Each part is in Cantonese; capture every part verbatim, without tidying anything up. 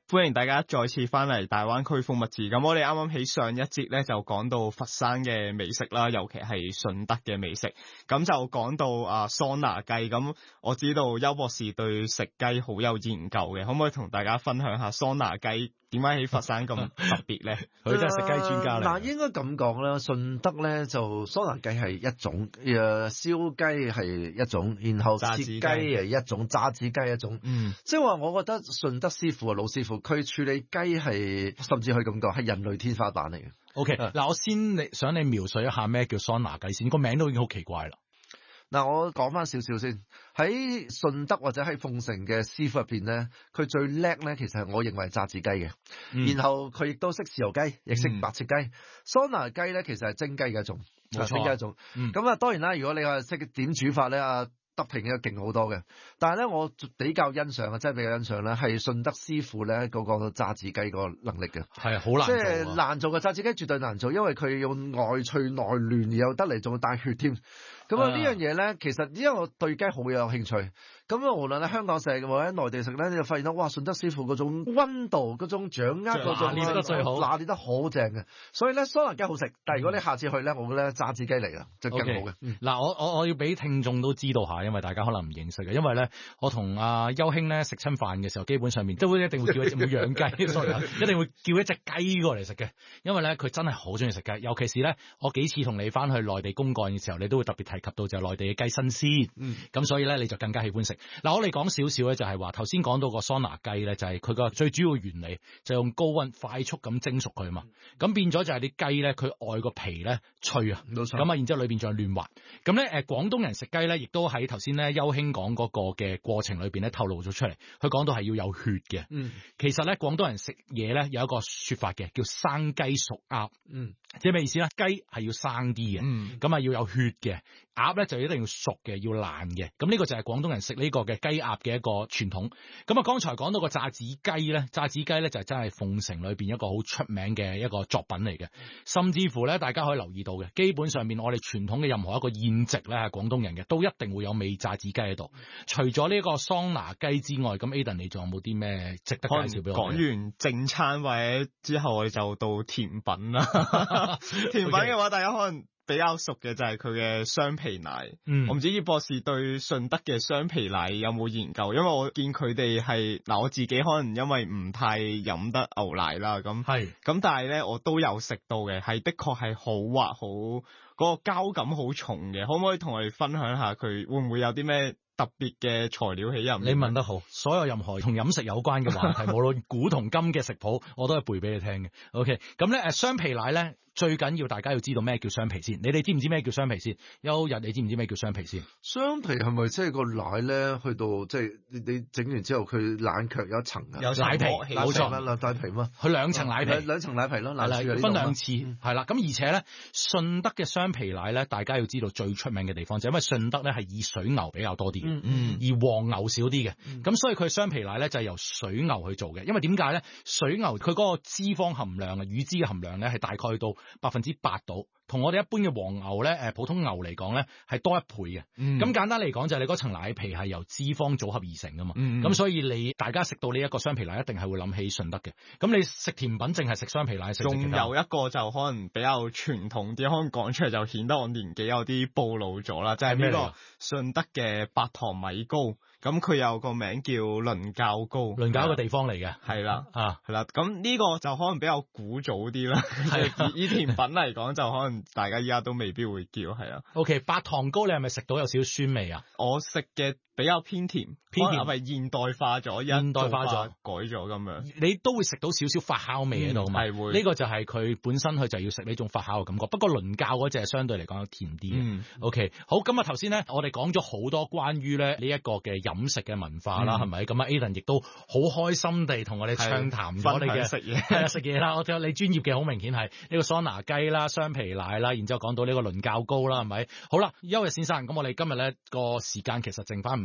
歡迎大家再次翻嚟大灣區風物誌。咁我哋啱啱喺上一節咧就講到佛山嘅美食啦，尤其係順德嘅美食。咁就講到啊桑拿雞。咁我知道邱博士對食雞好有研究嘅，可唔可以同大家分享下桑拿雞點解喺佛山咁特別咧？ 佢都係食雞專家嚟。 嗱、呃，應該咁講啦，順德咧就桑拿雞係一種，誒燒雞係一種，然後切雞係一種，炸子雞一種。嗯，即係話我覺得順德師傅啊，老師傅，佢處理雞係甚至可以咁講係人類天花板嚟嘅。 O K，嗱我先你想你描述一下咩叫桑拿雞先，個名都已經好奇怪啦。 嗱，我講翻少少先，喺順德或者喺鳳城嘅師傅入邊咧，佢最叻咧，其實係我認為係炸子雞嘅，嗯、然後佢亦都識豉油雞，亦識白切雞。嗯、桑拿雞咧，其實係蒸雞嘅一種，冇錯，蒸雞一種。咁啊、嗯，當然啦，如果你話識點煮法咧，啊德平嘅勁好多嘅，但係咧我比較欣賞啊，真係比較欣賞咧，係順德師傅咧嗰個炸子雞個能力嘅， 係好難做， 即係難做嘅炸子雞絕對難做，因為佢用外脆內嫩，而又得嚟仲要帶血添。咁啊呢樣嘢咧，其實因為我對雞好有興趣，咁啊無論喺香港食或者內地食咧，你就發現到哇，順德師傅嗰種溫度、嗰種掌握、嗰種拿捏得最好，拿捏得好正嘅。所以咧桑拿雞好食，但係如果你下次去咧，我覺得炸子雞嚟啦，就更好嘅。嗱、 okay. 嗯，我我我要俾聽眾都知道下，因為大家可能唔認識嘅，因為咧我同阿邱兄咧食親飯嘅時候，基本上面都會一定會叫一隻冇養雞，sorry，一定會叫一隻雞過嚟食嘅，因為咧佢真係好中意食雞，尤其是咧我幾次同你翻去內地公幹嘅時候，你都會特別提及到就係內地嘅雞新鮮，嗯，咁所以咧你就更加喜歡食。嗱，我哋講少少咧，就係話頭先講到個桑拿雞咧，就係佢個最主要原理就係用高溫快速咁蒸熟佢啊嘛，咁變咗就係啲雞咧，佢外個皮咧脆啊，冇錯，咁啊，然之後裏邊仲有嫩滑，咁咧誒廣東人食雞咧，亦都喺頭先咧邱兄講嗰個嘅過程裏邊咧透露咗出嚟，佢講到係要有血嘅，嗯，其實咧廣東人食嘢咧有一個說法嘅，叫生雞熟鴨，嗯，即係咩意思咧？雞係要生啲嘅，嗯，咁啊要有血嘅，鴨咧就一定要熟嘅，要爛嘅，咁呢個就係廣東人食呢個嘅雞鴨嘅一個傳統。咁啊，剛才講到個炸子雞咧，炸子雞咧就真係鳳城裏邊一個好出名嘅一個作品嚟嘅，甚至乎咧大家可以留意到嘅，基本上面我哋傳統嘅任何一個宴席咧係廣東人嘅，都一定會有味炸子雞喺度。除咗呢個桑拿雞之外，咁 Aden 你仲有冇啲咩值得介紹俾我？ 講完正餐或者之後，我哋就到甜品啦。甜品嘅話， Okay. 大家可能比較熟嘅就係佢嘅雙皮奶。嗯，我唔知葉博士對順德嘅雙皮奶有冇研究？因為我見佢哋係嗱，我自己可能因為唔太飲得牛奶啦，咁係咁，但係咧我都有食到嘅，係的確係好滑，好嗰個膠感好重嘅。可唔可以同我哋分享下佢會唔會有啲咩特別嘅材料喺入面？ 你問得好，所有任何同飲食有關嘅話題，無論古同今嘅食譜，我都係背俾你聽嘅。OK，咁咧誒雙皮奶咧。最緊要大家要知道咩叫雙皮先，你哋知唔知咩叫雙皮先？有日你知唔知咩叫雙皮先？ 雙皮係咪即係個奶咧？去到即係你你整完之後，佢冷卻有一層啊， 有奶皮，冇錯， 兩奶皮嘛， 佢兩層奶皮， 兩層奶皮咯， 分兩次，係啦。咁而且咧，順德嘅雙皮奶咧，大家要知道最出名嘅地方就係因為順德咧係以水牛比較多啲，嗯嗯，而黃牛少啲嘅，咁、嗯、所以佢雙皮奶咧就係由水牛去做嘅。因為點解咧？水牛佢嗰個脂肪含量啊，乳脂嘅含量咧係大概到百分之八度，同我哋一般嘅黃牛咧，誒普通牛嚟講咧係多一倍嘅。咁、嗯、簡單嚟講就係你嗰層奶皮係由脂肪組合而成噶嘛。咁、嗯、所以你大家食到呢一個雙皮奶，一定係會諗起順德嘅。咁你食甜品淨係食雙皮奶，食仲有一個就可能比較傳統啲，可能講出嚟就顯得我年紀有啲暴露咗啦，就係、是、呢個順德嘅白糖米糕。咁佢有個名叫倫教糕， 倫教一個地方嚟嘅， 係啦， 啊， 係啦。咁呢個就可能比較古早啲啦。係以甜品嚟講，就可能大家依家都未必會叫，係啊。 O、okay, K， 白糖糕你係咪食到有少少酸味啊？ 我食嘅比較偏甜，偏甜係咪現代化咗？ 現代化咗， 改咗咁樣。 你都會食到少少發酵味喺度嘛？係、嗯、會。呢個就係佢本身佢就要食呢種發酵嘅感覺。不過倫教嗰隻相對嚟講甜啲。嗯。O、okay, K， 好，咁啊頭先咧，我哋講咗好多關於咧呢一個嘅飲食嘅文化啦，係咪、嗯？咁啊 Aden 亦都好開心地同我哋暢談咗你嘅食嘢， 係啊食嘢啦。我睇你專業嘅好明顯係呢個桑拿雞啦、雙皮奶啦，然之後講到呢個倫教糕啦，係咪？好啦，邱日先生，咁我哋今日咧個時間其實剩翻唔係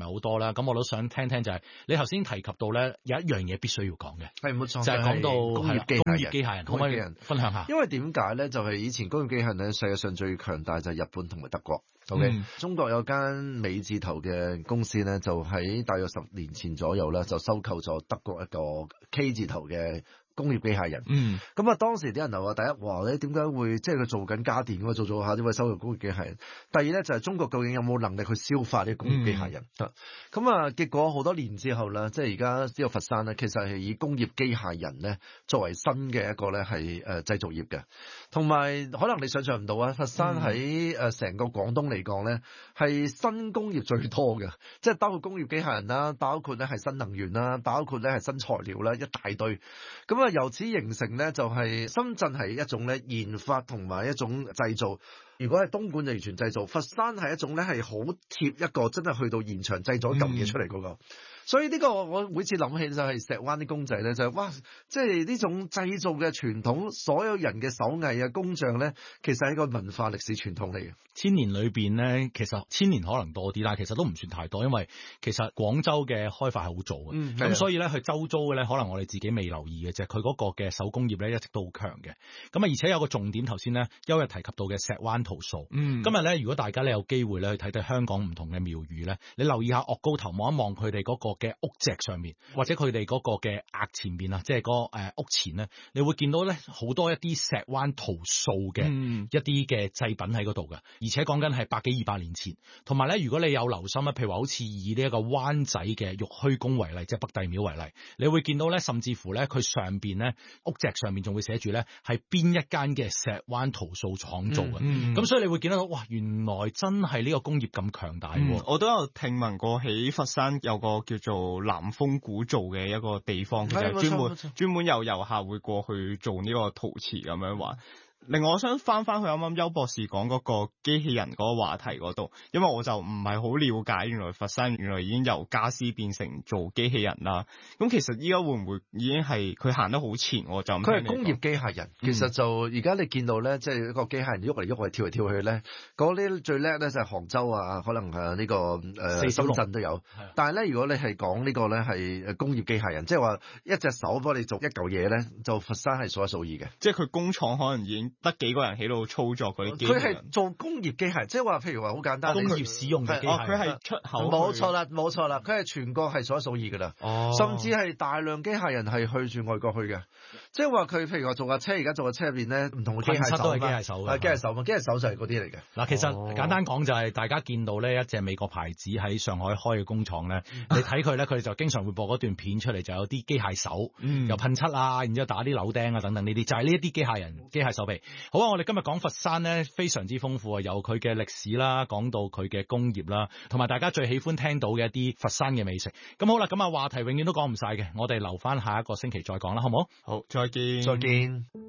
係好多啦。咁我都想聽聽就係、是、你頭先提及到咧有一樣嘢必須要講嘅， 係冇錯， 就係、是、講到工業機工業機械人，可唔可以分享下？ 因為點解咧？就係、是、以前工業機械人咧，世界上最強大就係日本同埋德國。OK，、嗯、中國有間美字頭嘅公司咧，就喺大約十年前左右咧，就收購咗德國一個 K 字頭嘅工業機械人。嗯，咁啊，當時啲人就話：第一，哇咧，點解會即係佢做緊家電咁啊？做做下點解收購工業機械人？第二咧就係、是、中國究竟有冇能力去消化啲工業機械人？咁、嗯、啊，結果好多年之後咧，即係而家呢個佛山咧，其實係以工業機械人咧作為新嘅一個咧係誒製造業嘅。同埋可能你想象唔到啊，佛山喺誒成個廣東嚟講咧，係新工業最多嘅，即係包括工業機械人啦，包括咧係新能源啦，包括咧係新材料啦，一大堆。咁啊，由此形成咧，就係深圳係一種咧研發同埋一種製造。如果係東莞就完全製造，佛山係一種咧係好貼一個真係去到現場製咗嚿嘢出嚟嗰個。嗯，所以呢個我每次諗起就係石灣啲公仔咧，就係、是、哇，即係呢種製造嘅傳統，所有人嘅手藝啊工匠咧，其實係一個文化歷史傳統嚟嘅。 千年裏邊咧，其實千年可能多啲，但係其實都唔算太多，因為其實廣州嘅開發係好早嘅，咁、嗯、所以咧佢周遭嘅咧，可能我哋自己未留意嘅啫。佢嗰個嘅手工業咧一直都好強嘅。咁啊，而且有個重點，頭先咧邱日提及到嘅石灣桃塑。嗯，今日咧，如果大家咧有機會咧去睇睇香港唔同嘅廟宇咧，你留意下岳高頭望一望佢哋嗰個嘅屋脊上面，或者佢哋嗰個嘅額前面啊，即係嗰個誒屋前咧，你會見到咧好多一啲石灣桃塑嘅一啲嘅製品喺嗰度嘅，而且講緊係百幾二百年前。同埋咧，如果你有留心咧，譬如話好似以呢一個灣仔嘅玉虛宮為例，即係北帝廟為例，你會見到咧，甚至乎咧佢上邊咧屋脊上面仲會寫住咧係邊一間嘅石灣桃塑廠做嘅。咁、嗯嗯、所以你會見到哇，原來真係呢個工業咁強大。嗯、 我都有聽聞過喺佛山有個叫做南豐古造嘅一個地方，其實專門專門有遊客會過去做呢個陶瓷咁樣玩。另外，我想翻翻去啱啱邱博士講嗰個機器人嗰個話題嗰度，因為我就唔係好了解，原來佛山原來已經由家私變成做機器人啦。咁其實依家會唔會已經係佢行得好前？我就佢係工業機械人，嗯、其實就而家你見到咧，即係一個機械人喐嚟喐去、跳嚟跳去咧，嗰啲最叻咧就係杭州啊，可能係呢個誒深圳都有。但係咧，如果你係講呢個咧係誒工業機械人，即係話一隻手幫你做一嚿嘢咧，就佛山係數一數二嘅。 即係佢工廠可能已經得幾個人喺度操作嗰啲機械人。 佢係做工業機械，即係話譬如話好簡單， 工業使用嘅機械。 佢係出口。 冇錯啦，冇錯啦，佢係全國係數一數二㗎啦。哦。甚至係大量機械人係去住外國去嘅，即係話佢譬如話做架車，而家做架車入邊咧唔同嘅機械手都係機械手嘅。係機械手嘛，機械手就係嗰啲嚟嘅。 嗱，其實、哦、簡單講就係大家見到呢一隻美國牌子喺上海開嘅工廠咧，你睇佢咧，佢哋就經常會播嗰段片出嚟，就有啲機械手，嗯、又噴漆啊，然之後打啲扭釘啊等等呢啲，就係呢一啲機械人、機械手臂。好啊，我哋今日講佛山咧，非常之豐富啊，有佢嘅歷史啦，講到佢嘅工業啦，同埋大家最喜歡聽到嘅一啲佛山嘅美食。咁好啦，咁啊話題永遠都講唔晒嘅，我哋留翻下一個星期再講啦，好唔好？ 好，再見， 再見。